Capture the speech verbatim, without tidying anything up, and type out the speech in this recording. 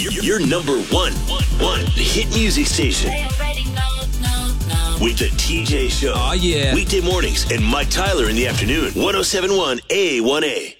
Your number one, one hit music station. With the T J Show. Oh, yeah. Weekday mornings and Mike Tyler in the afternoon. one oh seven point one A one A.